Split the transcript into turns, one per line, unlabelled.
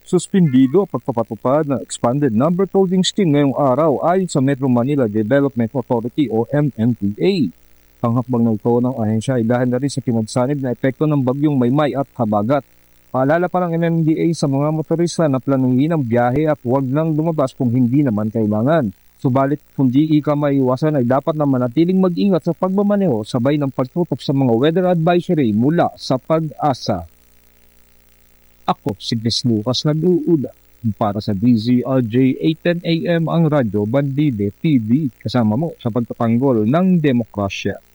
Suspendido ang pagpapatupad ng Expanded Number Coding Scheme ngayong araw ayon sa Metro Manila Development Authority o MMDA. Ang hakbang ng ito ng ahensya ay dahil na rin sa pinagsanib na epekto ng bagyong Maymay at Habagat. Paalala pa ng MMDA sa mga motorista na planuhin ang biyahe at huwag nang lumabas kung hindi naman kailangan. Subalit kung di ika maiwasan ay dapat na manatiling mag-ingat sa pagmamaneho sabay ng pagtutok sa mga weather advisory mula sa Pag-asa. Ako si Chris Lucas nag-uula para sa DZRJ 810 AM ang Radyo Bandide TV kasama mo sa pagtatanggol ng demokrasya.